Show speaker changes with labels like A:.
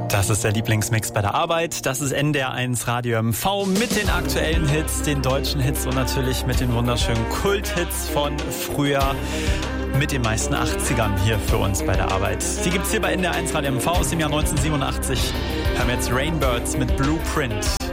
A: Das ist der Lieblingsmix bei der Arbeit. Das ist NDR1 Radio MV mit den aktuellen Hits, den deutschen Hits und natürlich mit den wunderschönen Kult-Hits von früher. Mit den meisten 80ern hier für uns bei der Arbeit. Die gibt's hier bei NDR1 Radio MV aus dem Jahr 1987. Hören wir jetzt Rainbirds mit Blueprint.